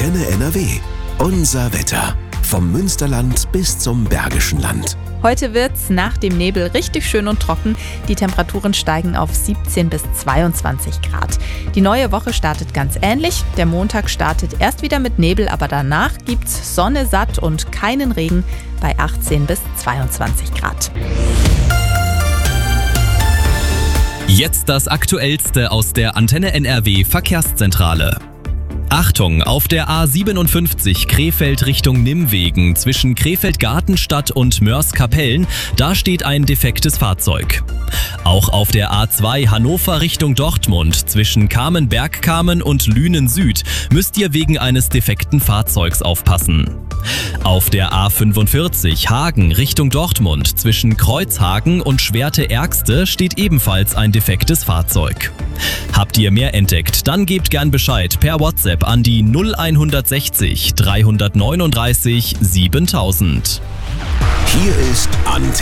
Antenne NRW. Unser Wetter. Vom Münsterland bis zum Bergischen Land. Heute wird's nach dem Nebel richtig schön und trocken. Die Temperaturen steigen auf 17 bis 22 Grad. Die neue Woche startet ganz ähnlich. Der Montag startet erst wieder mit Nebel, aber danach gibt's Sonne satt und keinen Regen bei 18 bis 22 Grad. Jetzt das Aktuellste aus der Antenne NRW Verkehrszentrale. Achtung, auf der A57 Krefeld Richtung Nimmwegen zwischen Krefeld-Gartenstadt und Mörs-Kapellen, da steht ein defektes Fahrzeug. Auch auf der A2 Hannover Richtung Dortmund zwischen Kamen-Bergkamen und Lünen Süd müsst ihr wegen eines defekten Fahrzeugs aufpassen. Auf der A45 Hagen Richtung Dortmund zwischen Kreuzhagen und Schwerte-Ergste steht ebenfalls ein defektes Fahrzeug. Habt ihr mehr entdeckt, dann gebt gern Bescheid per WhatsApp an die 0160 339 7000. Hier ist Antenne.